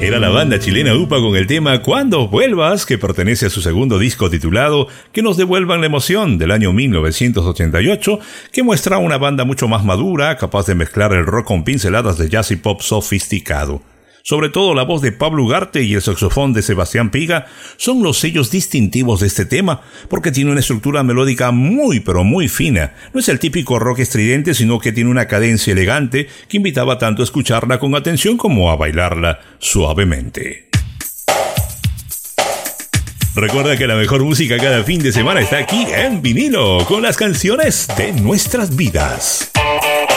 Era la banda chilena UPA con el tema Cuando Vuelvas, que pertenece a su segundo disco titulado Que nos devuelvan la emoción, del año 1988, que muestra una banda mucho más madura, capaz de mezclar el rock con pinceladas de jazz y pop sofisticado. Sobre todo la voz de Pablo Ugarte y el saxofón de Sebastián Piga son los sellos distintivos de este tema, porque tiene una estructura melódica muy pero muy fina. No es el típico rock estridente, sino que tiene una cadencia elegante que invitaba tanto a escucharla con atención como a bailarla suavemente. Recuerda que la mejor música cada fin de semana está aquí en vinilo, con las canciones de nuestras vidas.